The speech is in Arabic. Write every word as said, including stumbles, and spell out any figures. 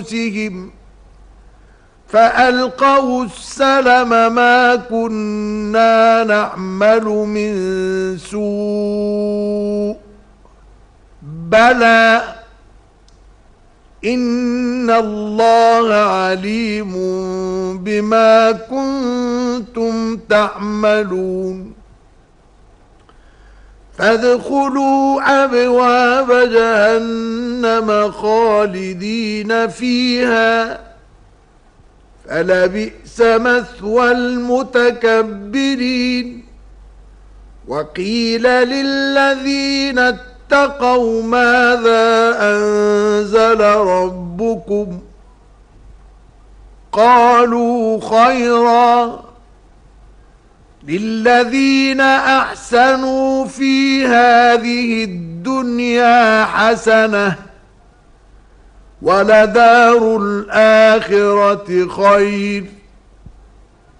أنفسهم فألقوا السلم ما كنا نعمل من سوء بلى إن الله عليم بما كنتم تعملون فادخلوا أبواب جهنم خالدين فيها فلبئس مثوى المتكبرين وقيل للذين اتقوا ماذا أنزل ربكم قالوا خيرا للذين أحسنوا في هذه الدنيا حسنة ولدار الآخرة خير